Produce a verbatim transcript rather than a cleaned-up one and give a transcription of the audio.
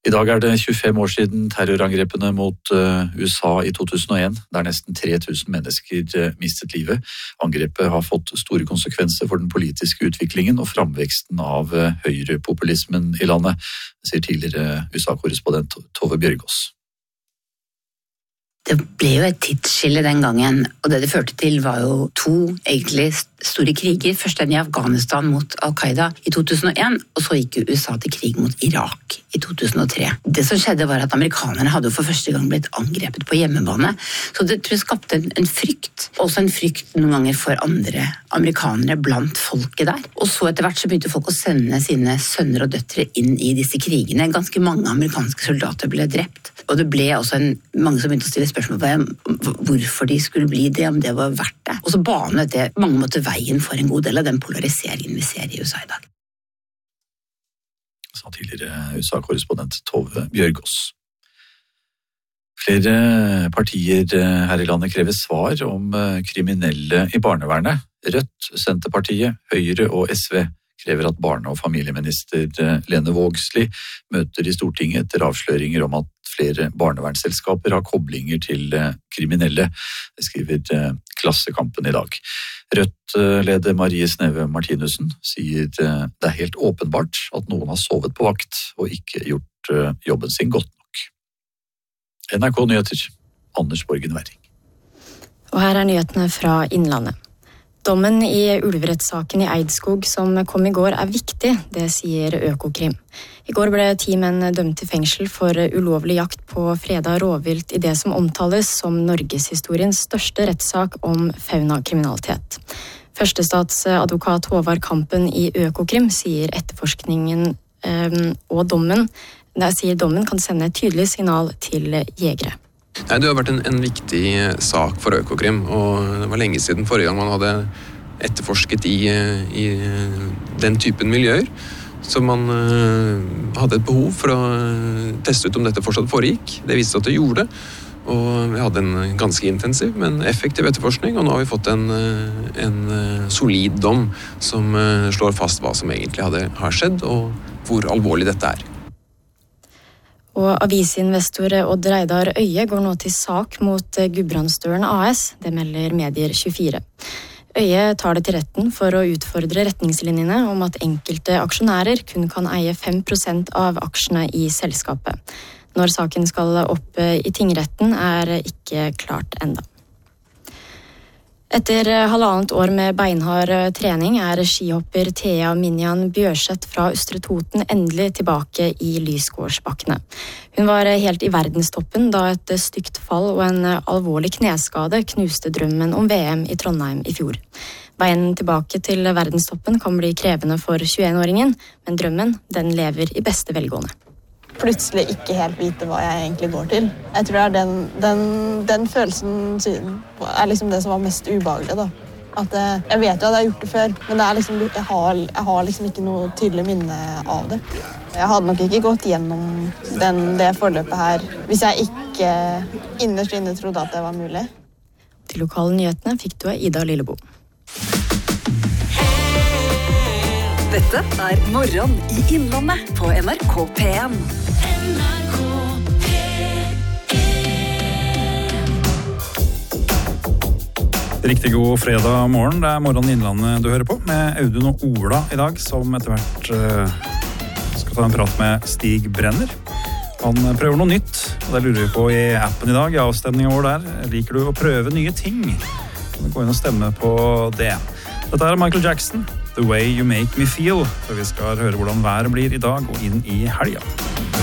I dag er det tjuefem år siden terrorangrepene mot U S A i to tusen og en, der nesten tre tusen mennesker mistet livet. Angrepet har fått store konsekvenser for den politiske utviklingen og framveksten av høyrepopulismen i landet, sier tidligere U S A-korrespondent Tove Bjørgaas. Det ble jo et tidsskille den gangen, og det det førte til var jo to egentlig store kriger. Først den i Afghanistan mot Al-Qaida i to tusen og en, og så gikk U S A til krig mot Irak i to tusen og tre. Det som skjedde var at amerikanerne hadde for første gang blitt angrepet på hjemmebane, så det tror jeg skapte en, en frykt, også en frykt noen ganger for andre amerikanere blant folket der. Og så etter hvert så begynte folk å sende sine sønner og døtre inn i disse krigene. Ganske mange amerikanske soldater ble drept, og det ble også en, mange som begynte å stille spørsmål på hvorfor de skulle bli det, om det var verdt det. Og så banet det mange måter veien for en god del av den polariseringen vi ser i U S A i dag. Sa tidligere U S A-korrespondent Tove Bjørgaas. Flere partier her i landet krever svar om kriminelle i barnevernet. Rødt, Senterpartiet, Høyre og S V krever at barne- og familieminister Lene Vågslid møter i Stortinget etter avsløringer om at flere barnevernsselskaper har koblinger til kriminelle. Det skriver Klassekampen i dag. Rødt-leder Marie Sneve Martinussen sier det er helt åpenbart at noen har sovet på vakt og ikke gjort jobben sin godt nok. N R K Nyheter, Anders Borgen Werring. Og her er nyhetene fra Innlandet. Dommen i ulverettssaken i Eidskog som kom i går er viktig, det sier Økokrim. I går ble ti menn dømt til fengsel for ulovlig jakt på fredet rovvilt i det som omtales som Norgeshistoriens største rettssak om faunakriminalitet. Førstestatsadvokat Håvard Kampen i Økokrim sier etterforskningen øh, og dommen, der sier dommen kan sende et tydelig signal til jegere. Nei, det har vært en, en viktig sak for Økokrim, og det var lenge siden forrige gang man hadde etterforsket i, i den typen miljøer, så man uh, hadde et behov for å teste ut om dette fortsatt foregikk. Det viste at det gjorde det, og vi hadde en ganske intensiv, men effektiv etterforskning, og nå har vi fått en, en solid dom som uh, slår fast hva som egentlig hadde, har skjedd, og hvor alvorlig dette er. Og avisinvestor Odd Reidar Øye går nå til sak mot Gudbrandsdølen A S, det melder Medier tjuefire. Øye tar det til retten for å utfordre retningslinjene om at enkelte aksjonærer kun kan eie fem prosent av aksjene i selskapet. Når saken skal opp i tingretten er ikke klart enda. Etter halvannet år med beinhard trening er skihopper Thea Minjan Bjørseth fra Østre Toten endelig tilbake i Lysgårdsbakkene. Hun var helt i verdenstoppen da et stygt fall og en alvorlig kneskade knuste drømmen om V M i Trondheim i fjor. Veien tilbake til verdenstoppen kan bli krevende for tjueen-åringen, men drømmen den lever i beste velgående. Plutselig ikke helt vite hva jeg egentlig går til. Jeg tror det er den, den, den følelsen er liksom det som var mest ubehagelig da. At jeg, jeg vet jo at jeg har gjort det før, men det er liksom, jeg, har, jeg har liksom ikke noe tydelig minne av det. Jeg hadde nok ikke gått gjennom den, det forløpet her hvis jeg ikke innerst inne trodde at det var mulig. Til lokale nyhetene fikk du av Ida Lillebo. Dette er Morgen i Innlandet på N R K P en. N R K P en. Riktig god fredag morgen. Det er Morgen i Innlandet du hører på, med Audun og Ola i dag, som etter hvert uh, skal ta en prat med Stig Brenner. Han prøver noe nytt, og det lurer vi på i appen i dag, i avstemningen vår der. Liker du å prøve nye ting? Kan du gå inn og stemme på det. Dette er Michael Jackson, The Way You Make Me Feel, så vi skal høre hvordan været blir i dag og inn i helga.